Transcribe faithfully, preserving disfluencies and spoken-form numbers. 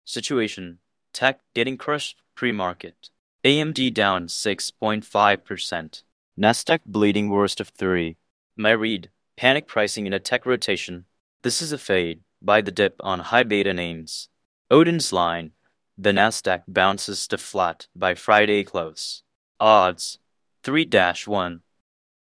Situation: Tech getting crushed pre-market. A M D down six point five percent. Nasdaq bleeding worst of three. My read: Panic pricing in a tech rotation. This is a fade. Buy the dip on high beta names. Odin's line: the Nasdaq bounces to flat by Friday close. Odds: three to one.